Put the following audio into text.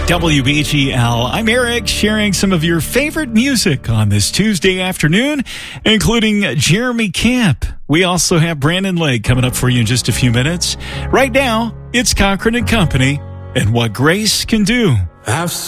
WBGL. I'm Eric, sharing some of your favorite music on this Tuesday afternoon, including Jeremy Camp. We also have Brandon Lake coming up for you in just a few minutes. Right now, it's Cochran and Company and What Grace Can Do.